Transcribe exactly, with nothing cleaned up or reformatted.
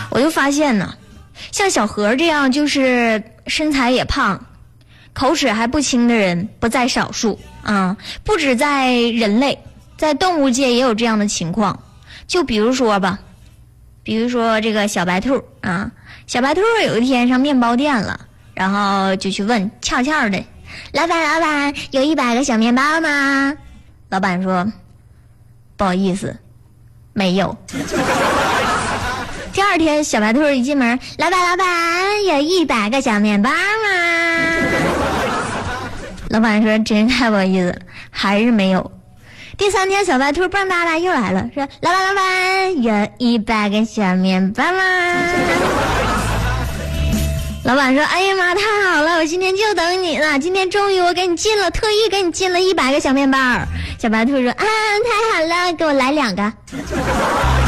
我就发现呢，像小何这样就是身材也胖，口齿还不清的人不在少数啊！不止在人类，在动物界也有这样的情况。就比如说吧，比如说这个小白兔啊，小白兔有一天上面包店了，然后就去问俏俏的：“老板，老板，有一百个小面包吗？”老板说：“不好意思，没有。”第二天，小白兔一进门，老板，老板，有一百个小面包吗？老板说：“真是太不好意思了，还是没有。”第三天，小白兔蹦哒哒又来了，说：“老板，老板，有一百个小面包吗？”老板说：“哎呀妈，太好了，我今天就等你了，今天终于我给你进了，特意给你进了一百个小面包。”小白兔说：“啊，太好了，给我来两个。”